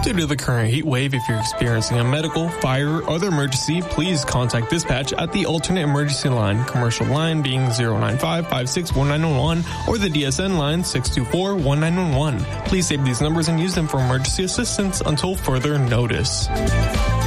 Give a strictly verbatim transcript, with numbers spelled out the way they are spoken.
Due to the current heat wave, if you're experiencing a medical, fire, or other emergency, please contact dispatch at the alternate emergency line, commercial line being zero nine five, five six one nine one one, or the D S N line six two four, one nine one one. Please save these numbers and use them for emergency assistance until further notice.